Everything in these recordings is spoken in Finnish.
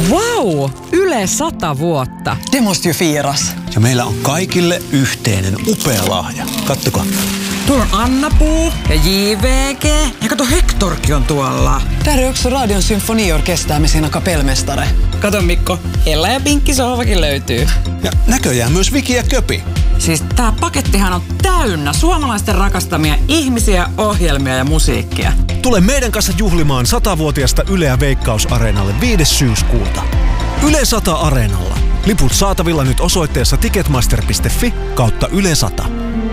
Wow! Yle 100 vuotta. Det måste ju firas. Ja meillä on kaikille yhteinen upea lahja. Kattokaa. Tuolla on Anna-Puu ja JVG. Ja kato, Hectorkin on tuolla. Där är också Radion symfoniorkester med sina kapellmästare. Kato Mikko, Ella ja Pinkki sohvakin löytyy. Ja näköjään myös Viki ja Köpi. Siis tää pakettihan on täynnä suomalaisten rakastamia ihmisiä, ohjelmia ja musiikkia. Tule meidän kanssa juhlimaan 100-vuotiasta Yleä Veikkaus-areenalle 5. syyskuuta. Yle 100 Areenalla. Liput saatavilla nyt osoitteessa ticketmaster.fi/Yle 100.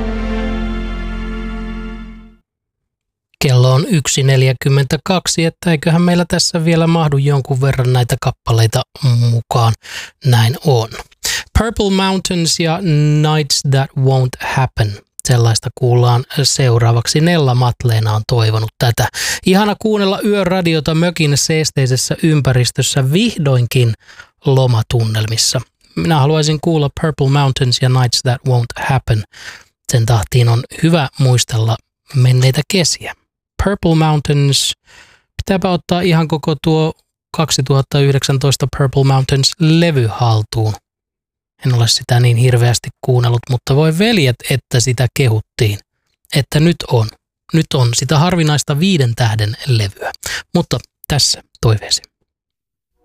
Kello on 1.42, että eiköhän meillä tässä vielä mahdu jonkun verran näitä kappaleita mukaan. Näin on. Purple Mountains ja Nights That Won't Happen. Sellaista kuullaan seuraavaksi. Nella Matleena on toivonut tätä. Ihana kuunnella yöradiota mökin seesteisessä ympäristössä vihdoinkin lomatunnelmissa. Minä haluaisin kuulla Purple Mountains ja Nights That Won't Happen. Sen tahtiin on hyvä muistella menneitä kesiä. Purple Mountains, pitääpä ottaa ihan koko tuo 2019 Purple Mountains-levy haltuun. En ole sitä niin hirveästi kuunnellut, mutta voi veljet, että sitä kehuttiin. Että nyt on sitä harvinaista 5 tähden levyä. Mutta tässä toiveesi.